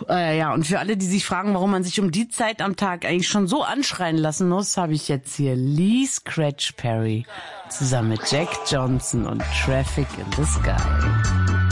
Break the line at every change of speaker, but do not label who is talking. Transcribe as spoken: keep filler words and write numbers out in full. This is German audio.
Äh, ja, und für alle, die sich fragen, warum man sich um die Zeit am Tag eigentlich schon so anschreien lassen muss, habe ich jetzt hier Lee Scratch Perry zusammen mit Jack Johnson und Traffic in the Sky.